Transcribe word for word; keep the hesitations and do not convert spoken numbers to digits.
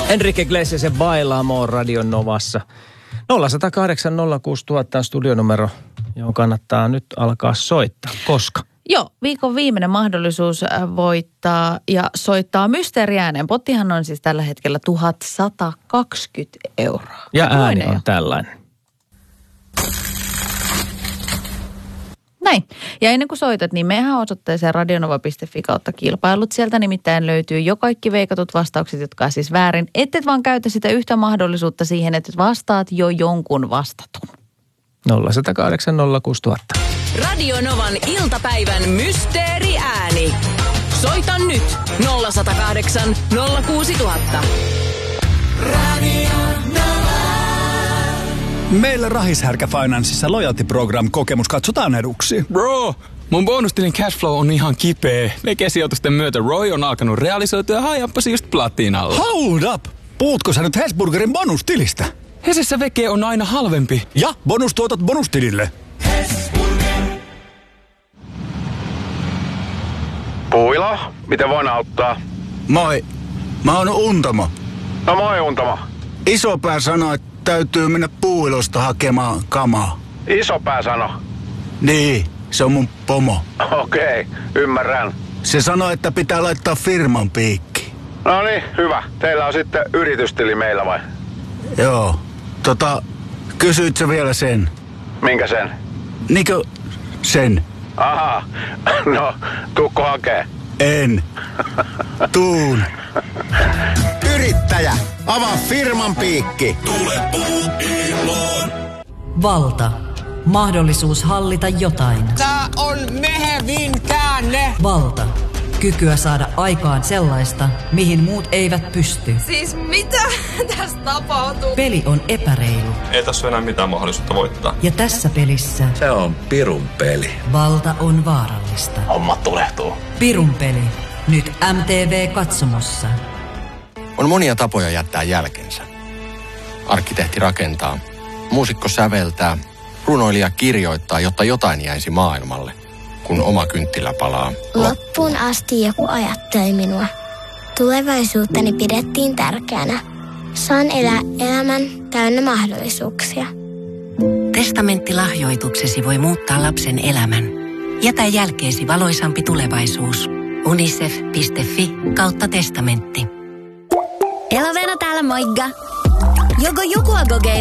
Enrique Iglesiasen Bailamo Radion Novassa. nolla yksi nolla kahdeksan nolla kuusi nolla nolla nolla on studionumero, johon kannattaa nyt alkaa soittaa. Koska? Joo, viikon viimeinen mahdollisuus voittaa ja soittaa mysteeriääneen. Pottihan on siis tällä hetkellä tuhatsata kaksikymmentä euroa. Ja ääni Toinen on jo. tällainen. Näin. Ja ennen kuin soitat, niin mehän osoitteeseen radionova piste fi kautta kilpailut. Sieltä nimittäin löytyy jo kaikki veikatut vastaukset, jotka on siis väärin. Ettet vaan käytä sitä yhtä mahdollisuutta siihen, että vastaat jo jonkun vastatun. nolla yksi nolla kahdeksan nolla kuusi nolla nolla nolla. Radio Novan iltapäivän mysteeriääni. Soita nyt nolla yksi nolla kahdeksan nolla kuusi nolla nolla nolla. Meillä Rahishärkä Financeissa Loyalty Program -kokemus katsotaan eduksi. Bro, mun bonustilin cashflow on ihan kipeä. Vekesijoitusten myötä Roy on alkanut realisoitua ja hajappasi just platinalla. Hold up! Puhutko sä nyt Hesburgerin bonustilistä? Hesessä veke on aina halvempi. Ja bonustuotot bonustilille. Puilo, miten voin auttaa? Moi, mä oon Untamo. No moi Untamo. Isopää sanoi, että täytyy mennä Puuilosta hakemaan kamaa. Isopää sano. Niin, se on mun pomo. Okei, ymmärrän. Se sanoi, että pitää laittaa firman piikki. No niin, hyvä. Teillä on sitten yritystili meillä vai? Joo, tota, kysyit sä vielä sen? Minkä sen? Niinkö sen? Aha, no tuukko hakee? En. Tuun. Yrittäjä, avaa firman piikki. Tule Puuiloon. Valta. Mahdollisuus hallita jotain. Tää on mehevin käänne. Valta. Kykyä saada aikaan sellaista, mihin muut eivät pysty. Siis mitä tässä tapahtuu? Peli on epäreilu. Ei tässä ole enää mitään mahdollisuutta voittaa. Ja tässä pelissä... Se on pirun peli. Valta on vaarallista. Hommat tulehtuu. Pirun peli. Nyt M T V-katsomossa. On monia tapoja jättää jälkensä. Arkkitehti rakentaa, muusikko säveltää, runoilija kirjoittaa, jotta jotain jäisi maailmalle, kun oma kynttilä palaa. Loppuun asti joku ajatteli minua. Tulevaisuuttani pidettiin tärkeänä. Saan elää elämän täynnä mahdollisuuksia. Testamenttilahjoituksesi voi muuttaa lapsen elämän. Jätä jälkeesi valoisampi tulevaisuus. unicef piste fi kautta testamentti. Elovena täällä, moikka! Joko joku on kokeillut